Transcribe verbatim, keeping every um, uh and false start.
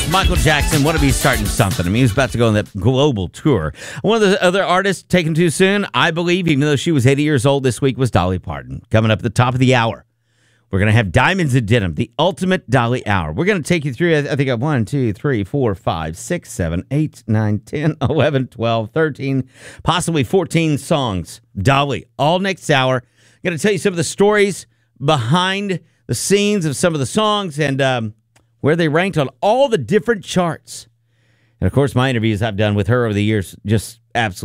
Michael Jackson, want to be starting something. I mean, he was about to go on that global tour. One of the other artists taken too soon, I believe, even though she was eighty years old this week, was Dolly Parton. Coming up at the top of the hour, we're going to have Diamonds in Denim, the ultimate Dolly hour. We're going to take you through, I think, I have one, two, three, four, five, six, seven, eight, nine, ten, eleven, twelve, thirteen, possibly fourteen songs. Dolly, all next hour. I'm going to tell you some of the stories behind the scenes of some of the songs and um, where they ranked on all the different charts. And, of course, my interviews I've done with her over the years, just absolutely.